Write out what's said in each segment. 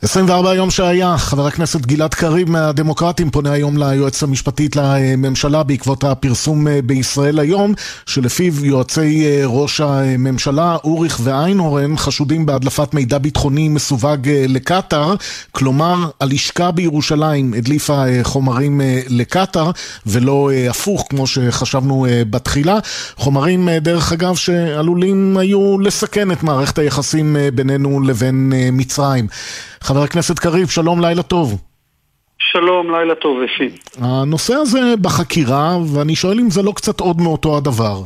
24 יום שהיה, חבר הכנסת גלעד קריב מהדמוקרטים פונה היום ליועצת המשפטית לממשלה בעקבות הפרסום בישראל היום, שלפיו יועצי ראש הממשלה אוריך ואיינהורן חשודים בהדלפת מידע ביטחוני מסווג לקטר, כלומר הלשכה בירושלים הדליפה חומרים לקטר ולא הפוך כמו שחשבנו בתחילה, חומרים דרך אגב שעלולים היו לסכן את מערכת היחסים בינינו לבין מצרים. חבר הכנסת קריב, שלום, לילה טוב. שלום, לילה טוב, אפי. הנושא הזה בחקירה, ואני שואל אם זה לא קצת עוד מאותו הדבר.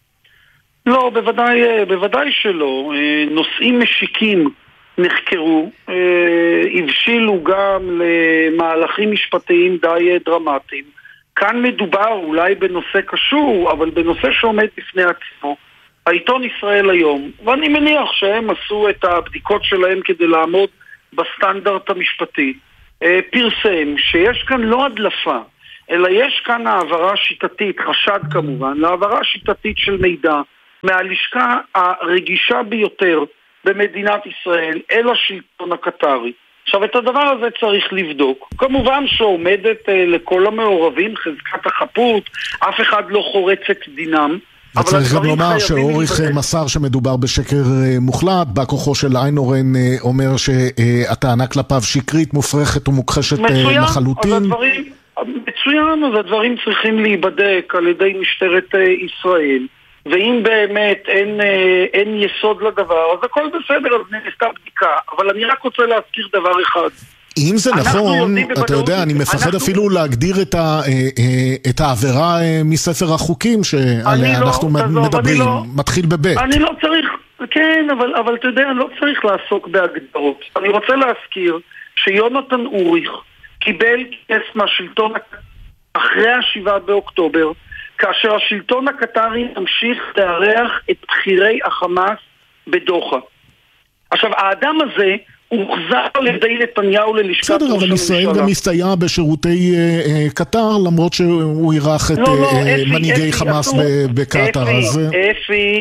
לא, בוודאי שלא. נושאים משיקים נחקרו, הבשילו גם למהלכים משפטיים די דרמטיים. כאן מדובר אולי בנושא קשור, אבל בנושא שעומד בפני עצמו. העיתון ישראל היום, ואני מניח שהם עשו את הבדיקות שלהם כדי לעמוד בסטנדרט המשפטי, פרסם שיש כאן לא הדלפה, אלא יש כאן העברה שיטתית, חשד כמובן, להעברה שיטתית של מידע מהלשכה הרגישה ביותר במדינת ישראל אל השלטון הקטרי. עכשיו את הדבר הזה צריך לבדוק. כמובן שעומדת לכל המעורבים חזקת החפות, אף אחד לא חורץ את דינם. וצריך גם לומר שאוריך מסר שמדובר בשקר מוחלט, בא כוחו של איינהורן אומר שהטענה כלפיו שקרית, מופרכת ומוכחשת לחלוטין. מצוין, אז הדברים צריכים להיבדק על ידי משטרת ישראל, ואם באמת אין יסוד לדבר, אז הכל בסדר, אז נעשתה בדיקה, אבל אני רק רוצה להזכיר דבר אחד. אם זה נכון, אתה יודע, אני מפחד אפילו להגדיר את העבירה מספר החוקים שעליה אנחנו מדברים, מתחיל בבית. אני לא צריך, כן, אבל אתה יודע, לא צריך לעסוק בהגדרות. אני רוצה להזכיר שיונתן אוריך קיבל כס מהשלטון אחרי 7 באוקטובר, כאשר השלטון הקטרי המשיך לארח את בכירי החמאס בדוחה. עכשיו, האדם הזה הוחזר על ידי נתניהו ללשכת ראש הממשלה. בסדר, אבל ישראל גם מסתייע בשירותי קטר, למרות שהוא אירח את מנהיגי חמאס בקטר. אפי,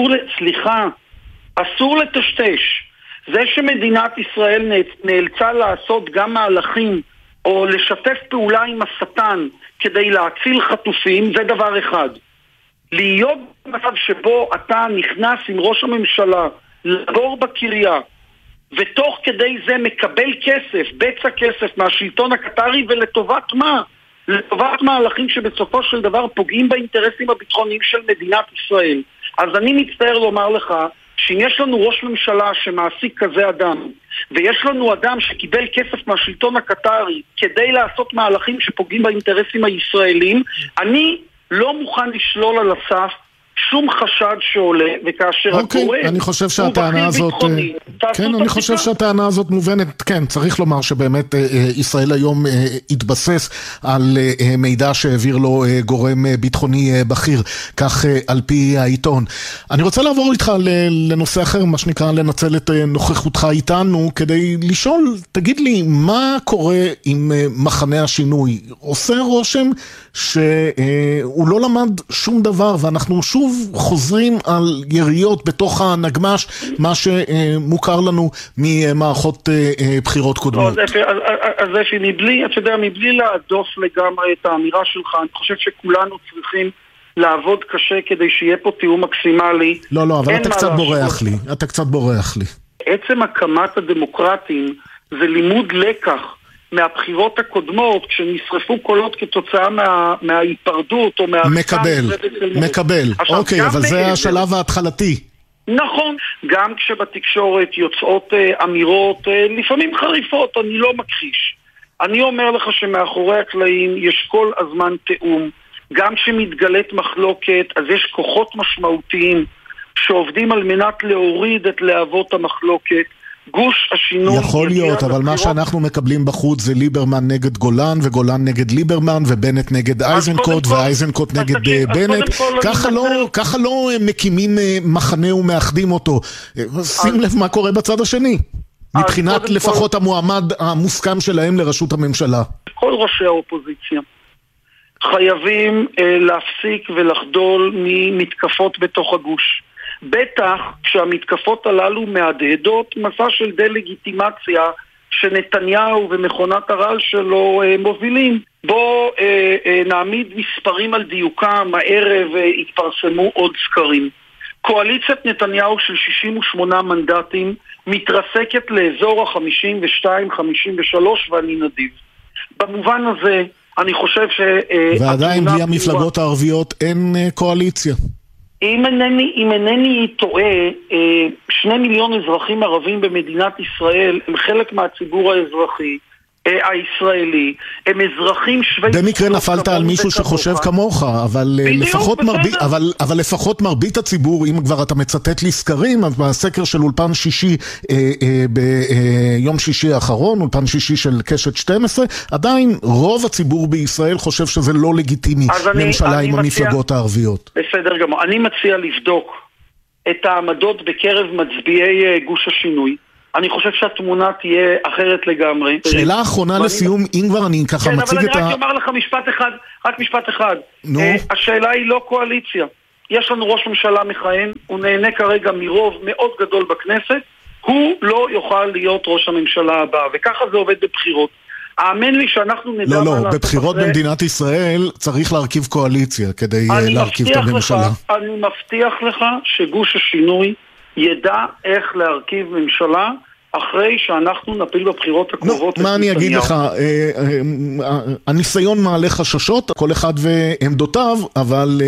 אסור לטשטש. זה שמדינת ישראל נאלצה לעשות גם מהלכים, או לשתף פעולה עם השטן, כדי להציל חטופים, זה דבר אחד. להיות במצב שבו אתה נכנס עם ראש הממשלה, לעבור בקריה, ותוך כדי זה מקבל כסף, בצע כסף מהשלטון הקטרי, ולטובת מה? לטובת מהלכים שבסופו של דבר פוגעים באינטרסים הביטחוניים של מדינת ישראל. אז אני מצטער לומר לך, שאם יש לנו ראש ממשלה שמעסיק כזה אדם, ויש לנו אדם שקיבל כסף מהשלטון הקטרי כדי לעשות מהלכים שפוגעים באינטרסים הישראלים, אני לא מוכן לשלול על הסף שום חשד שעולה, וכאשר הקורא אני חושב שהטענה הזאת כן, אני חושב שהטענה הזאת מובנת. כן, צריך לומר שבאמת ישראל היום התבסס על מידע שהעביר לו גורם ביטחוני בכיר, כך על פי העיתון. אני רוצה לעבור איתך לנושא אחר, מה שנקרא לנצל את נוכחותך איתנו כדי לשאול, תגיד לי, מה קורה עם מחנה השינוי? עושה רושם שהוא לא למד שום דבר, ואנחנו שוב חוזרים על יריות בתוך הנגמש, מה שמוכר לנו ממערכות בחירות קודמות. אז אפי, מבלי להדוף לגמרי את האמירה שלך, אני חושב שכולנו צריכים לעבוד קשה כדי שיהיה פה תיאום מקסימלי. לא, אבל אתה קצת בורח לי. עצם הקמת הדמוקרטים זה לימוד לקח מהבחירות הקודמות, כשנשרפו קולות כתוצאה מההיפרדות או מקבל. אוקיי, אבל זה השלב ההתחלתי. נכון, גם כשבתקשורת יוצאות אמירות לפעמים חריפות, אני לא מכחיש. אני אומר לך שמאחורי הקלעים יש כל הזמן תיאום. גם כשמתגלית מחלוקת, אז יש כוחות משמעותיים שעובדים על מנת להוריד את להבות המחלוקת. גוש השינוי יכול להיות, אבל מה שאנחנו מקבלים בחוץ זה ליברמן נגד גולן, וגולן נגד ליברמן, ובנט נגד אייזנקוט, ואייזנקוט נגד בנט. ככה לא מקימים מחנה ומאחדים אותו. שים לב מה קורה בצד השני, מבחינת לפחות המועמד המוסכם שלהם לראשות הממשלה. כל ראשי האופוזיציה חייבים להפסיק ולחדול ממתקפות בתוך הגוש. בטח כשהמתקפות הללו מהדהדות מסע של דה-לגיטימציה שנתניהו ומכונת הרעל שלו מובילים. בוא נעמיד מספרים על דיוקם, הערב התפרסמו עוד סקרים. קואליציית נתניהו של 68 מנדטים מתרסקת לאזור ה-52-53 ואני נדיב. במובן הזה אני חושב ועדיין בלי המפלגות הערביות אין קואליציה. אם אינני טועה, 2 מיליון אזרחים ערבים במדינת ישראל הם חלק מהציבור האזרחי הישראלי, הם אזרחים שווי... במקרה נפלת על מישהו שחושב כמוך, אבל לפחות מרבית הציבור, אם כבר אתה מצטט לי סקרים, אז בסקר של אולפן שישי ביום שישי האחרון, אולפן שישי של קשת 12, עדיין רוב הציבור בישראל חושב שזה לא לגיטימי ממשלה עם המפלגות הערביות. בסדר גמור, אני מציע לבדוק את העמדות בקרב מצביעי גוש השינוי. אני חושב שהתמונה תהיה אחרת לגמרי. שאלה אחרונה לסיום, אם כבר אני ככה מציג את ה... כן, אבל אני רק אומר לך משפט אחד. השאלה היא לא קואליציה. יש לנו ראש ממשלה מכהן, הוא נהנה כרגע מרוב מאוד גדול בכנסת, הוא לא יוכל להיות ראש הממשלה הבא, וככה זה עובד בבחירות. האמן לי שאנחנו נדע... לא, בבחירות במדינת ישראל צריך להרכיב קואליציה כדי להרכיב את הממשלה. אני מבטיח לך שגוש השינוי ידע איך להרכיב ממשלה אחרי שאנחנו נפיל בבחירות הקרובות. מה אני אגיד לך, הניסיון מעלה חששות, כל אחד ועמדותיו, אבל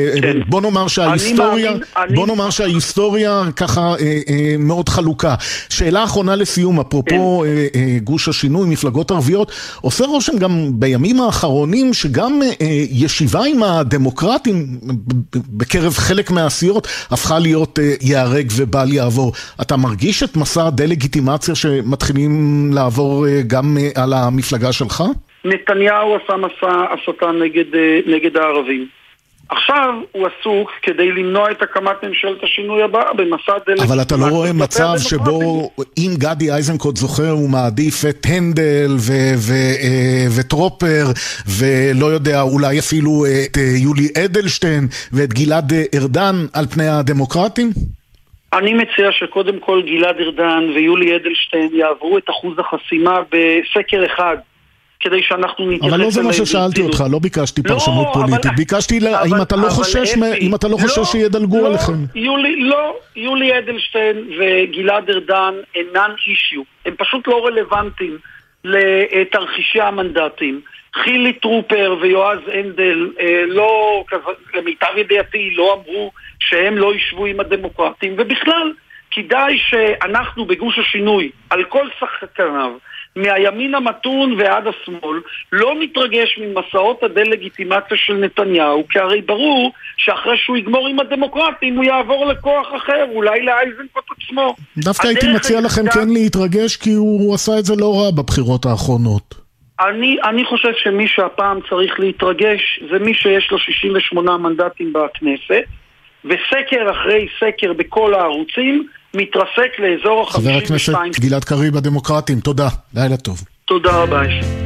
בוא נאמר שההיסטוריה ככה מאוד חלוקה. שאלה אחרונה לסיום, אפרופו גוש השינוי, מפלגות ערביות, עושה רושם גם בימים האחרונים שגם ישיבה עם הדמוקרטים בקרב חלק מהסיעות הפכה להיות יהרג ובל יעבור. אתה מרגיש את מסע הדלגיטימציה שמתחילים לעבור גם על המפלגה שלך? נתניהו עשה מסע הסתה נגד הערבים. עכשיו הוא עסוק כדי למנוע את הקמת ממשלת השינוי הבאה במסע דלגיטימציה. אבל אתה לא רואה מצב שבו אם גדי איזנקוט זוכר הוא מעדיף את הנדל וטרופר ולא יודע אולי אפילו את יולי אדלשטיין ואת גלעד ארדן על פני הדמוקרטים? אני מציע שקודם כל גלעד ארדן ויולי אדלשטיין יעברו את אחוז החסימה בסקר אחד, כדי שאנחנו נתייחס... אבל לא זה מה ששאלתי אותך, לא ביקשתי פרשנות פוליטית, ביקשתי אם אתה לא חושש שידלגו עליכם. יולי אדלשטיין וגלעד ארדן אינן אישיו, הם פשוט לא רלוונטיים לתרחישי המנדטים. חילי טרופר ויועז הנדל לא, למיטב ידיעתי, לא אמרו שהם לא ישבו עם הדמוקרטים, ובכלל כדאי שאנחנו בגוש השינוי, על כל שחקניו, מהימין המתון ועד השמאל, לא נתרגש ממסעות הדלגיטימציה של נתניהו, כי הרי ברור שאחרי שהוא יגמור עם הדמוקרטים הוא יעבור לכוח אחר, אולי לאיזנקוט עצמו. דווקא הייתי מציע לכם כן להתרגש, כי הוא עשה את זה לא רע בבחירות האחרונות. אני חושב שמי שהפעם צריך להתרגש זה מי שיש לו 68 מנדטים בכנסת, וסקר אחרי סקר בכל הערוצים מתרסק לאזור ה-52. חבר הכנסת גלעד קריב בדמוקרטים, תודה, לילה טוב. תודה רבה.